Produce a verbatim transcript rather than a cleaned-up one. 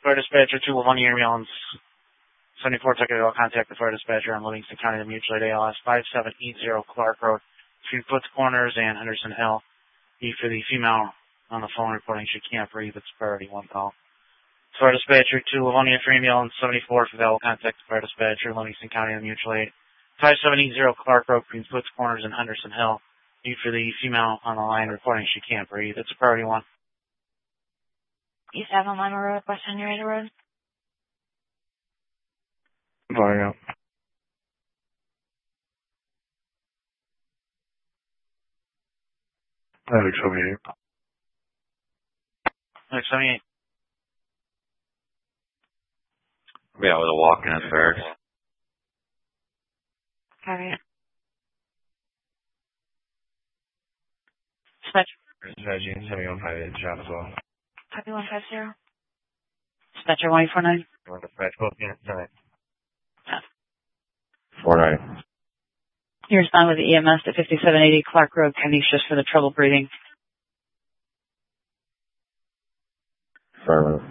Fire dispatcher two one ambulance seventy-four ticket. I'll contact the fire dispatcher on Livingston County, the mutual aid A L S five seven eight zero Clark Road between Foots Corners and Henderson Hill. E for the female on the phone reporting she can't breathe. It's priority one call. Fire dispatcher two Livonia for ambulance seventy-four for that will contact the fire dispatcher Livingston County, the mutual aid five seven eight zero Clark Road between Foots Corners and Henderson Hill. E for the female on the line reporting she can't breathe. It's a priority one. East Avenue Lima Road, West Henrietta Road. Volume. Alex seventy-eight. Alex seventy-eight. Yeah, with a walk-in at third. Copy. Dispatcher. Dispatcher seventy-one five eight, shot as well. Copy one five zero. Dispatcher one four nine. You want dispatch both units tonight? four nine. You respond with the E M S at fifty-seven eighty Clark Road, Canisius for the trouble breathing. Affirmative.